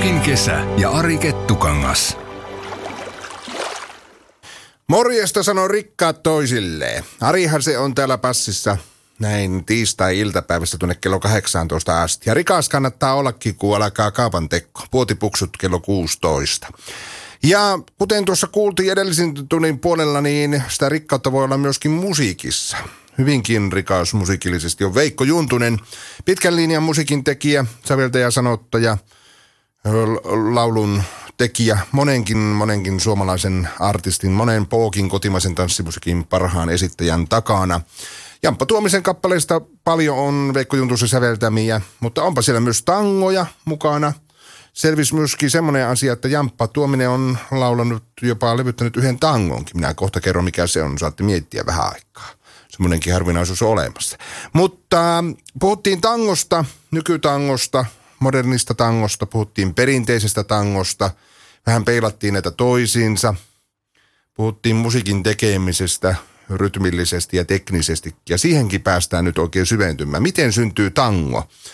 Stukin kesä ja Ari Kettukangas. Morjesta sanoo rikkaat toisilleen. Arihan se on täällä passissa näin tiistai-iltapäivästä tuonne kello 18 asti. Ja rikas kannattaa ollakin, kun alkaa kaupan tekko. Puotipuksut kello 16. Ja kuten tuossa kuultiin edellisen tunnin puolella, niin sitä rikkautta voi olla myöskin musiikissa. Hyvinkin rikas musiikillisesti on Veikko Juntunen, pitkän linjan musiikin tekijä, säveltäjä, sanottaja, laulun tekijä, monenkin suomalaisen artistin, monen pookin kotimaisen tanssimusiikin parhaan esittäjän takana. Jamppa Tuomisen kappaleista paljon on Veikko Juntusen säveltämiä, mutta onpa siellä myös tangoja mukana. Selvisi myöskin semmoinen asia, että Jamppa Tuominen on laulanut, jopa levyttänyt yhden tangonkin. Minä kohta kerron, mikä se on, saatte miettiä vähän aikaa. Semmoinenkin harvinaisuus on olemassa. Mutta puhuttiin tangosta, nykytangosta, modernista tangosta, puhuttiin perinteisestä tangosta, vähän peilattiin näitä toisiinsa, puhuttiin musiikin tekemisestä rytmillisesti ja teknisesti, ja siihenkin päästään nyt oikein syventymään. Miten syntyy tango?